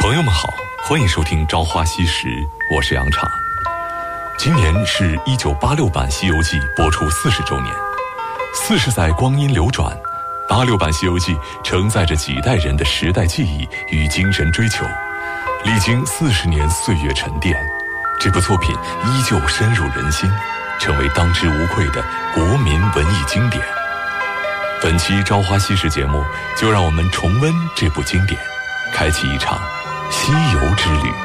朋友们好，欢迎收听《朝花夕拾》，我是杨昶。今年是1986版《西游记》播出40周年，40载光阴流转，86版《西游记》承载着几代人的时代记忆与精神追求，历经40年岁月沉淀，这部作品依旧深入人心，成为当之无愧的国民文艺经典。本期《朝花夕拾》节目，就让我们重温这部经典，开启一场西游之旅。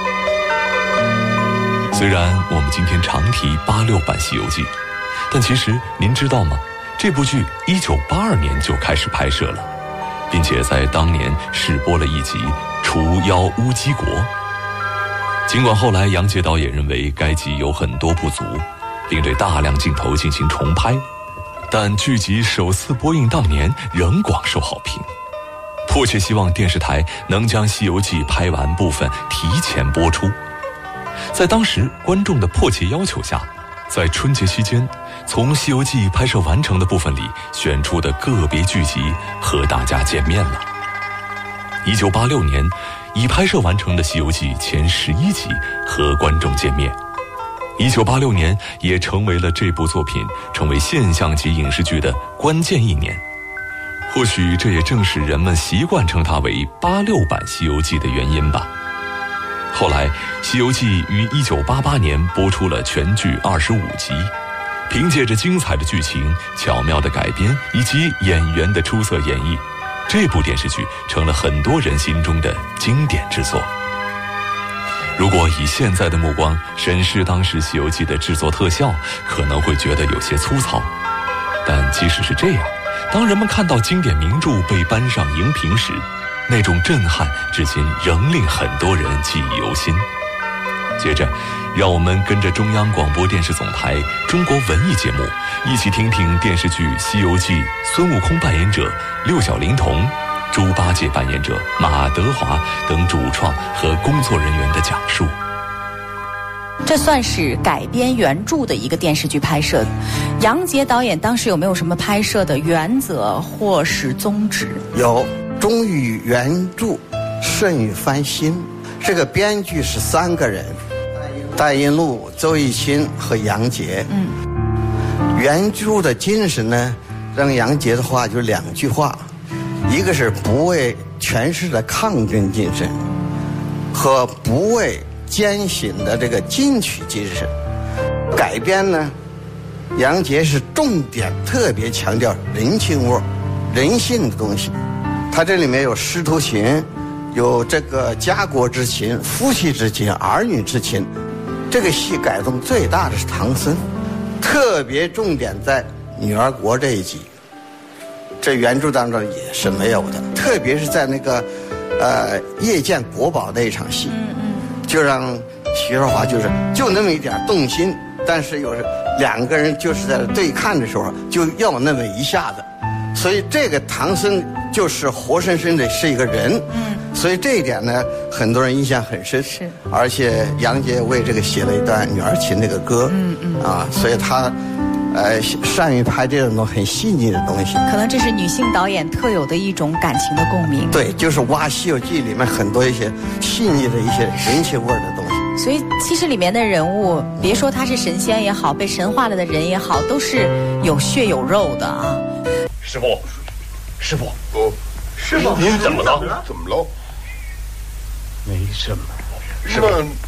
虽然我们今天常提86版《西游记》，但其实您知道吗？这部剧1982年就开始拍摄了，并且在当年试播了一集《除妖乌鸡国》。尽管后来杨洁导演认为该集有很多不足，并对大量镜头进行重拍，但剧集首次播映当年仍广受好评，迫切希望电视台能将《西游记》拍完部分提前播出。在当时观众的迫切要求下，在春节期间，从《西游记》拍摄完成的部分里选出的个别剧集和大家见面了。1986年，已拍摄完成的《西游记》前11集和观众见面。1986年也成为了这部作品成为现象级影视剧的关键一年。或许这也正是人们习惯称它为86版《西游记》的原因吧。后来，《西游记》于1988年播出了全剧25集，凭借着精彩的剧情、巧妙的改编以及演员的出色演绎，这部电视剧成了很多人心中的经典之作。如果以现在的目光审视当时《西游记》的制作特效，可能会觉得有些粗糙，但即使是这样，当人们看到经典名著被搬上荧屏时，那种震撼至今仍令很多人记忆犹新。接着，让我们跟着中央广播电视总台中国文艺节目，一起听听电视剧《西游记》孙悟空扮演者六小龄童、猪八戒扮演者马德华等主创和工作人员的讲述。 这算是改编原著的一个电视剧拍摄。杨洁导演当时有没有什么拍摄的原则或是宗旨？ 有，忠于原著，慎于翻新。这个编剧是3个人，戴银路、周逸清和杨洁。原著的精神呢，让杨洁的话就2句话，一个是不畏权势的抗争精神，和不畏艰辛的这个进取精神。改编呢，杨洁是重点特别强调人情味、人性的东西。它这里面有师徒情，有这个家国之情、夫妻之情、儿女之情。这个戏改动最大的是唐僧，特别重点在女儿国这一集，这原著当中也是没有的。特别是在那个夜见国宝那一场戏，就让徐少华就那么一点动心，但是有时2个人就是在对看的时候就要那么一下子，所以这个唐僧就是活生生的是一个人。所以这一点呢，很多人印象很深。是，而且杨洁为这个写了一段女儿情这个歌。所以他善于拍这种很细腻的东西。 可能这是女性导演特有的一种感情的共鸣。 对，就是挖《西游记》里面很多一些细腻的一些人情味的东西。 所以其实里面的人物，别说他是神仙也好，被神化了的人也好，都是有血有肉的啊。 师傅，师傅，师傅，您怎么了？ 怎么了？ 没什么。 师傅，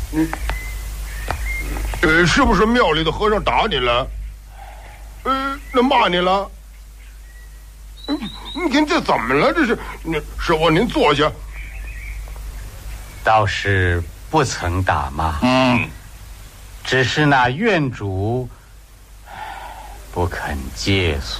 你是不是庙里的和尚打你了？那骂你了？您这怎么了？这是，师傅您坐下。 倒是不曾打骂，只是那院主不肯借宿。